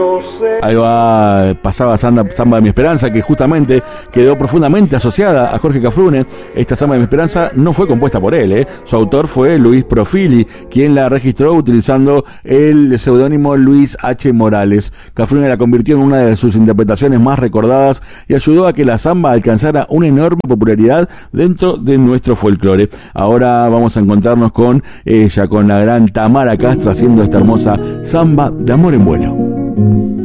Ahí va, pasaba Samba de mi Esperanza, que justamente quedó profundamente asociada a Jorge Cafrune. Esta Samba de mi Esperanza no fue compuesta por él, Su autor fue Luis Profili, quien la registró utilizando el seudónimo Luis H. Morales. Cafrune la convirtió en una de sus interpretaciones más recordadas y ayudó a que la samba alcanzara una enorme popularidad dentro de nuestro folclore. Ahora vamos a encontrarnos con ella, con la gran Tamara Castro, haciendo esta hermosa Samba de Amor en Vuelo.